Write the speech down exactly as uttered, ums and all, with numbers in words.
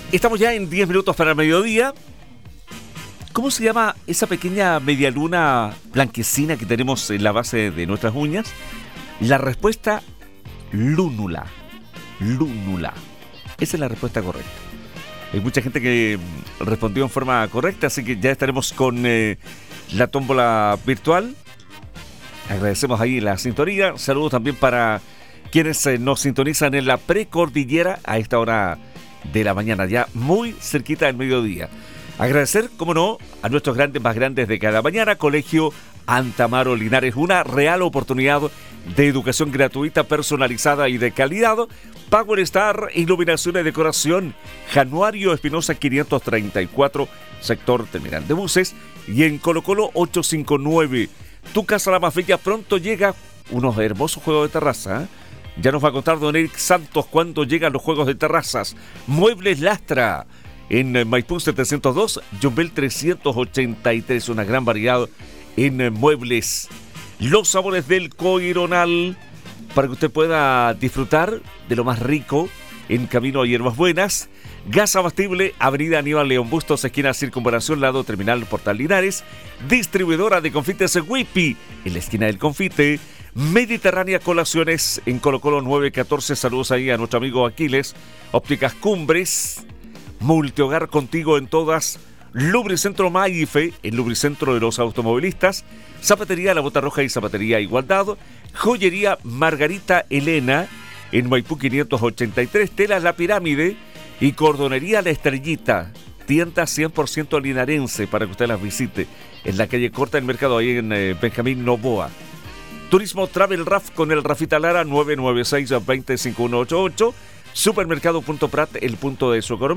Estamos ya en diez minutos para el mediodía. ¿Cómo se llama esa pequeña media luna blanquecina que tenemos en la base de nuestras uñas? La respuesta, lúnula. Lúnula. Esa es la respuesta correcta. Hay mucha gente que respondió en forma correcta, así que ya estaremos con eh, la tómbola virtual. Agradecemos ahí la sintonía. Saludos también para quienes eh, nos sintonizan en la precordillera a esta hora de la mañana, ya muy cerquita del mediodía. Agradecer, como no, a nuestros grandes más grandes de cada mañana, Colegio Antamaro Linares, una real oportunidad de educación gratuita, personalizada y de calidad. Power Star, iluminación y decoración, Januario Espinosa quinientos treinta y cuatro, sector terminal de buses, y en Colo Colo ochocientos cincuenta y nueve. Tu casa la más bella, pronto llega unos hermosos juegos de terraza, ¿eh? Ya nos va a contar don Eric Santos cuándo llegan los juegos de terrazas. Muebles Lastra, en Maipú setecientos dos, Yumbel trescientos ochenta y tres, una gran variedad en muebles. Los sabores del Coironal, para que usted pueda disfrutar de lo más rico en camino a Hierbas Buenas. Gas abastible, avenida Aníbal León Bustos, esquina Circunvalación, lado terminal Portal Linares. Distribuidora de confites Whippy, en la esquina del confite. Mediterránea Colaciones, en Colo Colo nueve catorce. Saludos ahí a nuestro amigo Aquiles. Ópticas Cumbres, multihogar contigo en todas. Lubricentro Maife, el lubricentro de los automovilistas. Zapatería La Bota Roja y Zapatería Igualdad. Joyería Margarita Elena, en Maipú quinientos ochenta y tres. Telas La Pirámide y Cordonería La Estrellita, tienda cien por ciento linarense para que usted las visite, en la calle Corta del Mercado, ahí en eh, Benjamín Novoa. Turismo Travel Raf con el Rafita Lara, nueve nueve seis, dos cero cinco uno ocho ocho. Supermercado Punto Prat, el punto de su economía.